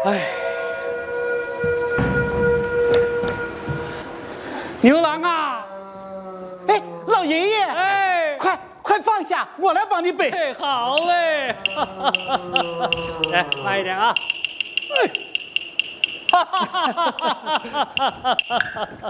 哎，牛郎啊！ 哎，老爷爷， 哎， 快放下，我来帮你背。 哎，好嘞！来，慢一点啊！哎，哈哈哈哈哈哈！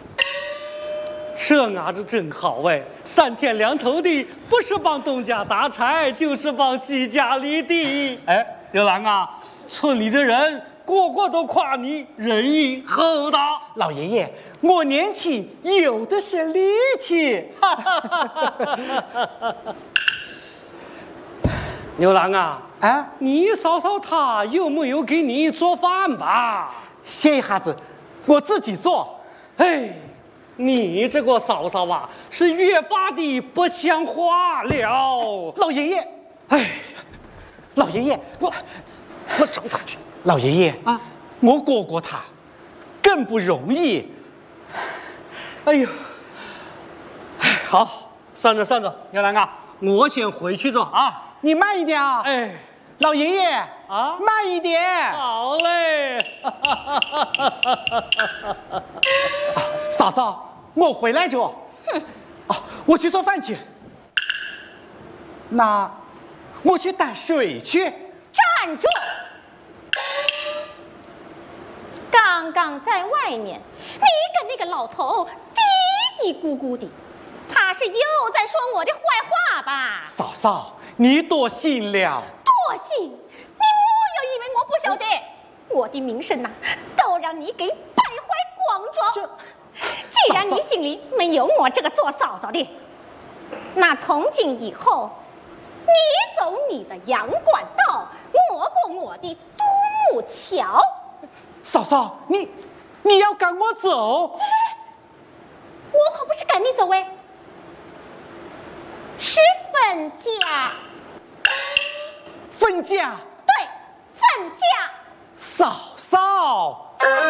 这伢子真好哎，3天2头的，不是帮东家打柴，就是帮西家犁地。哎，刘郎啊，村里的人个个都夸你仁义厚道。 老爷爷，我年轻，有的是力气。 牛郎啊， 啊， 你嫂嫂她有没有给你做饭吧？ 歇一下子，我自己做。 哎，你这个嫂嫂啊，是越发的不像话了。 老爷爷， 哎， 老爷爷，我找他去。 老爷爷啊， 我哥哥他更不容易。 哎呦，哎，好，散着，牛郎啊，我先回去着啊。 你慢一点啊！ 哎， 老爷爷啊， 慢一点。 好嘞。 嫂嫂，我回来着。 哼， 我去做饭去。那我去打水去。 站住！刚刚在外面，你跟那个老头嘀嘀咕咕的，怕是又在说我的坏话吧？ 嫂嫂，你多心了。 多心！你莫要以为我不晓得，我的名声呐，都让你给败坏光光。既然你心里没有我这个做嫂嫂的，那从今以后，你走你的阳关道，我过我的独木桥。 嫂嫂，你要赶我走？ 我可不是赶你走哎，是分家。 分家？ 对，分家。 嫂嫂。